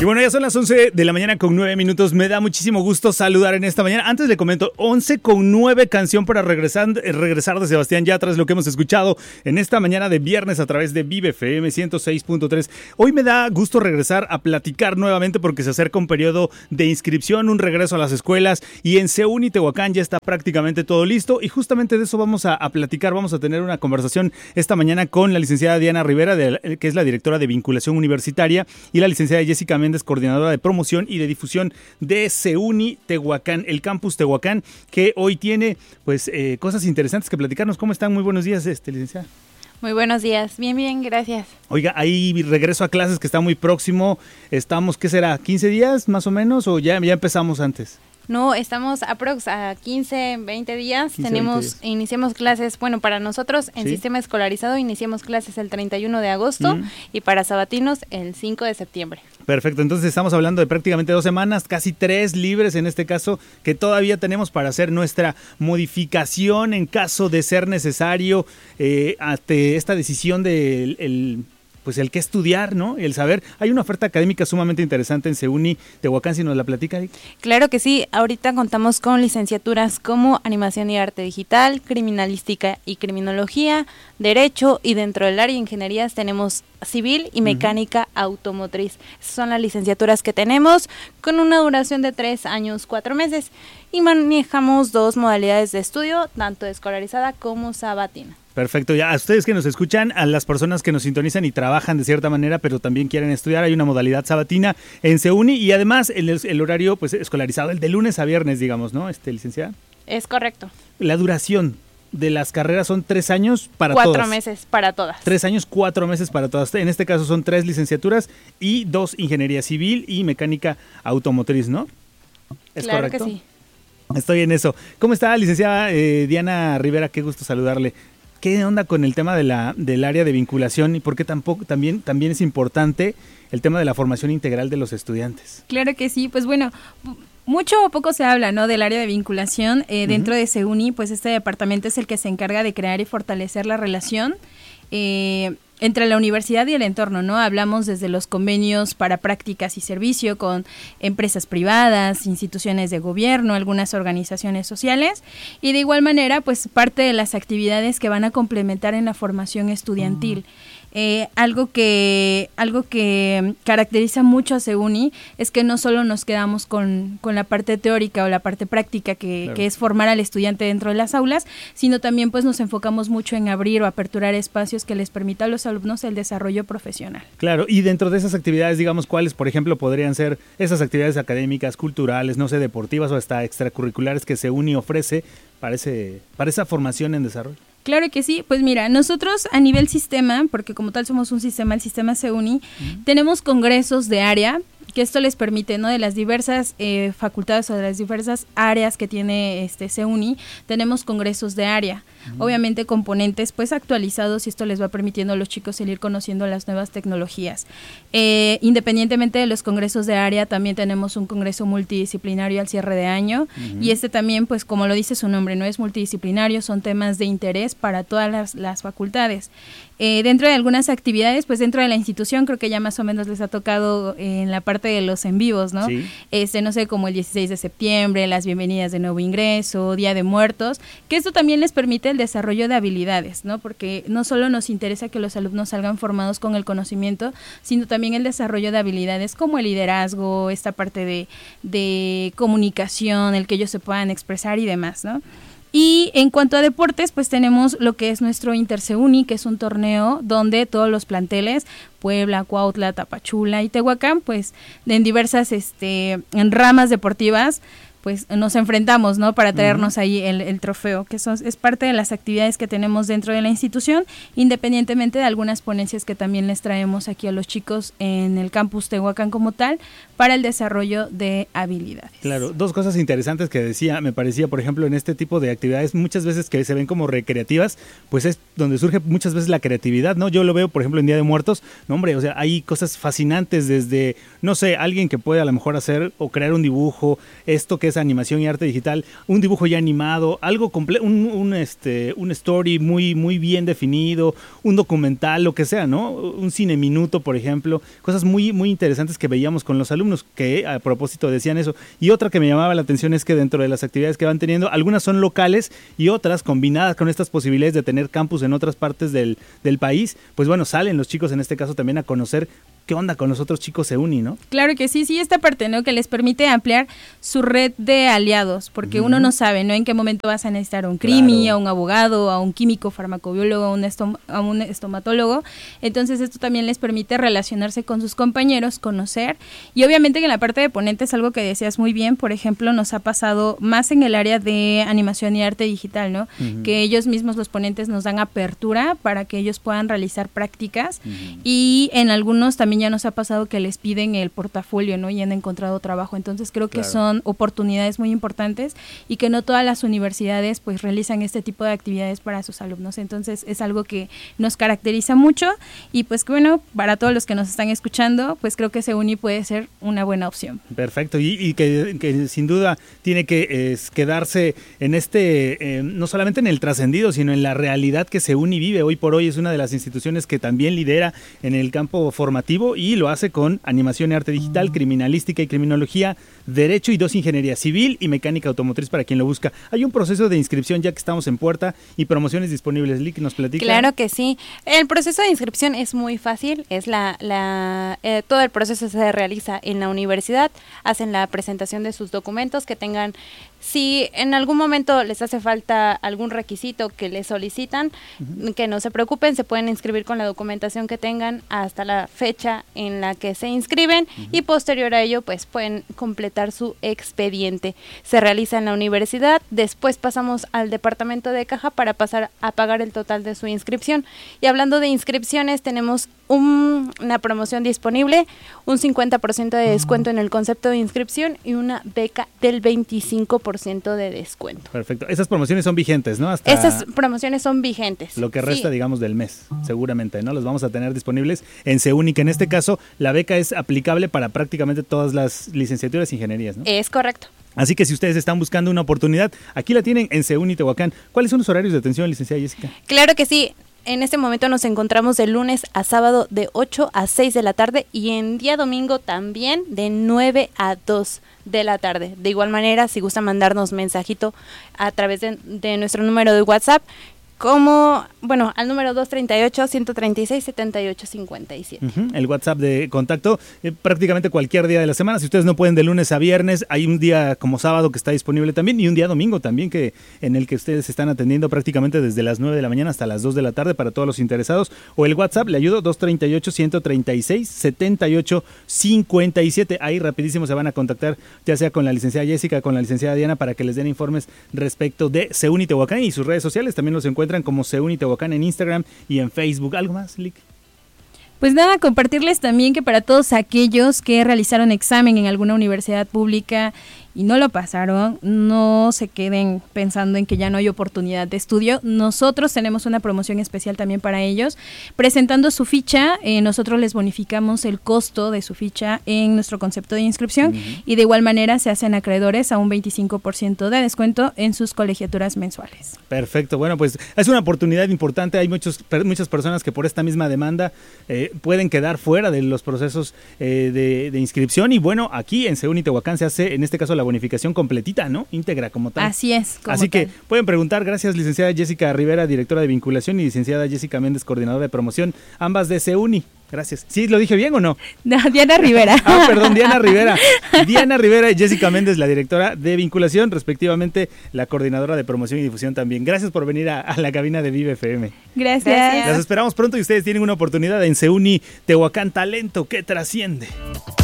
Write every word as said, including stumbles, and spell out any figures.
Y bueno, ya son las once de la mañana con nueve minutos. Me da muchísimo gusto saludar en esta mañana. Antes le comento, once con nueve, canción para regresar, regresar de Sebastián Yatra, es lo que hemos escuchado en esta mañana de viernes a través de Vive F M ciento seis punto tres. Hoy me da gusto regresar a platicar nuevamente porque se acerca un periodo de inscripción, un regreso a las escuelas, y en Seúnich, Tehuacán, ya está prácticamente todo listo, y justamente de eso vamos a, a platicar. Vamos a tener una conversación esta mañana con la licenciada Diana Rivera, de, que es la directora de vinculación universitaria, y la licenciada Jessica Méndez, coordinadora de promoción y de difusión de Seúnich Tehuacán, el campus Tehuacán, que hoy tiene pues eh, cosas interesantes que platicarnos. ¿Cómo están? Muy buenos días, este, licenciada. Muy buenos días, bien, bien, gracias. Oiga, ahí regreso a clases que está muy próximo. Estamos, ¿qué será? ¿quince días más o menos o ya, ya empezamos antes? No, estamos aprox a quince, veinte días. quince, Tenemos, veinte días. Iniciamos clases, bueno, para nosotros en ¿Sí? sistema escolarizado iniciamos clases el treinta y uno de agosto mm. y para sabatinos el cinco de septiembre. Perfecto, entonces estamos hablando de prácticamente dos semanas, casi tres libres en este caso, que todavía tenemos para hacer nuestra modificación en caso de ser necesario eh, ante esta decisión del el, pues el qué estudiar, ¿no? El saber. Hay una oferta académica sumamente interesante en Seúnich Tehuacán, si nos la platica ahí. Claro que sí, ahorita contamos con licenciaturas como Animación y Arte Digital, Criminalística y Criminología, Derecho, y dentro del área de ingenierías tenemos Civil y Mecánica uh-huh. Automotriz. Esas son las licenciaturas que tenemos, con una duración de tres años, cuatro meses, y manejamos dos modalidades de estudio, tanto escolarizada como sabatina. Perfecto, ya a ustedes que nos escuchan, a las personas que nos sintonizan y trabajan de cierta manera, pero también quieren estudiar, hay una modalidad sabatina en Seúnich, y además el, el horario pues escolarizado, el de lunes a viernes, digamos, ¿no, este, licenciada? Es correcto. La duración de las carreras son tres años para cuatro todas. Cuatro meses para todas. Tres años, cuatro meses para todas. En este caso son tres licenciaturas y dos ingeniería civil y mecánica automotriz, ¿no? ¿Es claro correcto? Que sí. Estoy en eso. ¿Cómo está, licenciada eh, Diana Rivera? Qué gusto saludarle. ¿Qué onda con el tema de la del área de vinculación y por qué tampoco también también es importante el tema de la formación integral de los estudiantes? Claro que sí, pues bueno, mucho o poco se habla, ¿no?, del área de vinculación eh, dentro uh-huh. de Seúnich. Pues este departamento es el que se encarga de crear y fortalecer la relación eh, entre la universidad y el entorno, ¿no? Hablamos desde los convenios para prácticas y servicio con empresas privadas, instituciones de gobierno, algunas organizaciones sociales, y de igual manera, pues parte de las actividades que van a complementar en la formación estudiantil. Uh-huh. Eh, algo que algo que caracteriza mucho a Seúnich es que no solo nos quedamos con, con la parte teórica o la parte práctica que, claro. que es formar al estudiante dentro de las aulas, sino también pues nos enfocamos mucho en abrir o aperturar espacios que les permita a los alumnos el desarrollo profesional. Claro, y dentro de esas actividades, digamos, ¿cuáles, por ejemplo, podrían ser esas actividades académicas, culturales, no sé, deportivas o hasta extracurriculares que Seúnich ofrece para, ese, para esa formación en desarrollo? Claro que sí, pues mira, nosotros a nivel sistema, porque como tal somos un sistema, el sistema Seúnich, uh-huh. tenemos congresos de área, que esto les permite, ¿no?, de las diversas eh, facultades o de las diversas áreas que tiene este Seúnich, tenemos congresos de área, uh-huh. obviamente componentes pues actualizados, y esto les va permitiendo a los chicos el ir conociendo las nuevas tecnologías. Eh, independientemente de los congresos de área, también tenemos un congreso multidisciplinario al cierre de año, uh-huh. y este también, pues como lo dice su nombre, no es multidisciplinario, son temas de interés para todas las, las facultades. Eh, dentro de algunas actividades, pues dentro de la institución creo que ya más o menos les ha tocado eh, en la parte de los en vivos, ¿no? Sí. Este, no sé, como el dieciséis de septiembre, las bienvenidas de nuevo ingreso, Día de Muertos, que esto también les permite el desarrollo de habilidades, ¿no? Porque no solo nos interesa que los alumnos salgan formados con el conocimiento, sino también el desarrollo de habilidades como el liderazgo, esta parte de, de comunicación, el que ellos se puedan expresar y demás, ¿no? Y en cuanto a deportes, pues tenemos lo que es nuestro Interseúnich, que es un torneo donde todos los planteles, Puebla, Cuautla, Tapachula y Tehuacán, pues en diversas este, en ramas deportivas, pues nos enfrentamos, ¿no?, para traernos uh-huh. ahí el, el trofeo, que eso es parte de las actividades que tenemos dentro de la institución, independientemente de algunas ponencias que también les traemos aquí a los chicos en el campus Tehuacán como tal, para el desarrollo de habilidades. Claro, dos cosas interesantes que decía, me parecía, por ejemplo, en este tipo de actividades, muchas veces que se ven como recreativas, pues es donde surge muchas veces la creatividad, ¿no? Yo lo veo, por ejemplo, en Día de Muertos, no, hombre, o sea, hay cosas fascinantes desde, no sé, alguien que puede a lo mejor hacer o crear un dibujo, esto que es animación y arte digital, un dibujo ya animado, algo comple- un, un, este, un story muy, muy bien definido, un documental, lo que sea, ¿no? Un cine minuto, por ejemplo, cosas muy, muy interesantes que veíamos con los alumnos, que a propósito decían eso. Y otra que me llamaba la atención es que dentro de las actividades que van teniendo, algunas son locales y otras combinadas con estas posibilidades de tener campus en otras partes del, del país, pues bueno, salen los chicos en este caso también a conocer qué onda con los otros chicos SEUNI, ¿no? Claro que sí, sí, esta parte, ¿no? Que les permite ampliar su red de aliados, porque uh-huh. uno no sabe, ¿no? En qué momento vas a necesitar a un crimi, claro. a un abogado, a un químico, farmacobiólogo, a un, estom- a un estomatólogo. Entonces esto también les permite relacionarse con sus compañeros, conocer, y obviamente que en la parte de ponentes, algo que decías muy bien, por ejemplo, nos ha pasado más en el área de animación y arte digital, ¿no? Uh-huh. Que ellos mismos, los ponentes, nos dan apertura para que ellos puedan realizar prácticas, uh-huh. y en algunos también ya nos ha pasado que les piden el portafolio, ¿no? Y han encontrado trabajo. Entonces creo que claro. son oportunidades muy importantes y que no todas las universidades pues realizan este tipo de actividades para sus alumnos. Entonces es algo que nos caracteriza mucho y pues bueno, para todos los que nos están escuchando, pues creo que SEUNI puede ser una buena opción. Perfecto, y, y que, que sin duda tiene que es, quedarse en este, eh, no solamente en el trascendido, sino en la realidad que SEUNI vive. Hoy por hoy es una de las instituciones que también lidera en el campo formativo y lo hace con animación y arte digital, criminalística y criminología, derecho y dos ingenierías, civil y mecánica automotriz para quien lo busca. Hay un proceso de inscripción ya que estamos en puerta y promociones disponibles. Lick, ¿nos platica? Claro que sí. El proceso de inscripción es muy fácil, es la, la eh, todo el proceso se realiza en la universidad, hacen la presentación de sus documentos que tengan. Si en algún momento les hace falta algún requisito que les solicitan, uh-huh. que no se preocupen, se pueden inscribir con la documentación que tengan hasta la fecha en la que se inscriben uh-huh. y posterior a ello pues pueden completar su expediente. Se realiza en la universidad, después pasamos al departamento de caja para pasar a pagar el total de su inscripción. Y hablando de inscripciones, tenemos un, una promoción disponible, un cincuenta por ciento de descuento uh-huh. en el concepto de inscripción y una beca del veinticinco por ciento de descuento. Perfecto. Esas promociones son vigentes, ¿no? Hasta Esas promociones son vigentes. Lo que resta, sí. digamos, del mes, seguramente, ¿no? Los vamos a tener disponibles en SEUNI, que en este caso la beca es aplicable para prácticamente todas las licenciaturas e ingenierías, ¿no? Es correcto. Así que si ustedes están buscando una oportunidad, aquí la tienen en SEUNI Tehuacán. ¿Cuáles son los horarios de atención, licenciada Jessica? Claro que sí. En este momento nos encontramos de lunes a sábado de ocho a seis de la tarde y en día domingo también de nueve a dos de la tarde. De igual manera, si gusta mandarnos mensajito a través de, de nuestro número de WhatsApp, como, bueno, al número dos treinta y ocho, ciento treinta y seis, setenta y ocho cincuenta y siete. Uh-huh, el WhatsApp de contacto, eh, prácticamente cualquier día de la semana. Si ustedes no pueden de lunes a viernes, hay un día como sábado que está disponible también y un día domingo también que en el que ustedes están atendiendo prácticamente desde las nueve de la mañana hasta las dos de la tarde para todos los interesados. O el WhatsApp, le ayudo, dos treinta y ocho, ciento treinta y seis, setenta y ocho cincuenta y siete. Ahí rapidísimo se van a contactar, ya sea con la licenciada Jessica, con la licenciada Diana, para que les den informes respecto de SEUNI Tehuacán y sus redes sociales. También los encuentran como SEUNI Tehuacán en Instagram y en Facebook. ¿Algo más, Lick? Pues nada, compartirles también que para todos aquellos que realizaron examen en alguna universidad pública y no lo pasaron, no se queden pensando en que ya no hay oportunidad de estudio. Nosotros tenemos una promoción especial también para ellos. Presentando su ficha, eh, nosotros les bonificamos el costo de su ficha en nuestro concepto de inscripción uh-huh. y de igual manera se hacen acreedores a un veinticinco por ciento de descuento en sus colegiaturas mensuales. Perfecto, bueno, pues es una oportunidad importante. Hay muchos, muchas personas que por esta misma demanda eh, pueden quedar fuera de los procesos eh, de, de inscripción y bueno, aquí en SEUNI Tehuacán se hace, en este caso, la bonificación completita, ¿no? Íntegra como tal. Así es. Como Así tal. que pueden preguntar, gracias licenciada Jessica Rivera, directora de vinculación, y licenciada Jessica Méndez, coordinadora de promoción, ambas de SEUNI. Gracias. ¿Sí lo dije bien o no? No, Diana Rivera. Ah, perdón, Diana Rivera. Diana Rivera y Jessica Méndez, la directora de vinculación, respectivamente la coordinadora de promoción y difusión también. Gracias por venir a, a la cabina de Vive F M. Gracias. Gracias. Las esperamos pronto y ustedes tienen una oportunidad en SEUNI Tehuacán, talento que trasciende.